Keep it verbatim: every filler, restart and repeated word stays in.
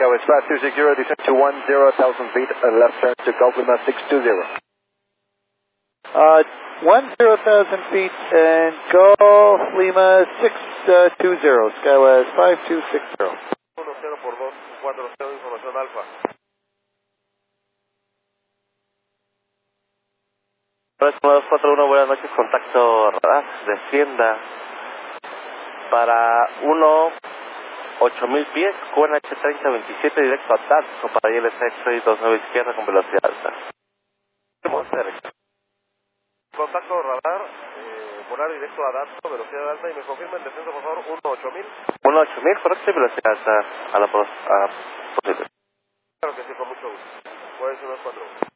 Skywest five two six zero, descend to one zero thousand feet, uh, left turn to Gulf Lima six two zero. Uh, one zero thousand feet and Gulf Lima six two zero, Skywest five two six zero. uno cero por dos cuatro cero, información alfa. uno dos cuatro uno, buenas noches, contacto radar, descienda para uno ocho mil pies, Q N H treinta veintisiete, directo a Tatco para I L S X dos nueve izquierda con velocidad alta. Contacto radar, eh, volar directo a Datco, velocidad alta, y me confirma el descenso, por favor, uno ocho mil. uno ocho mil, correcto, y velocidad alta a la pos a posible. Claro que sí, con mucho gusto. Puede ser unos cuatro.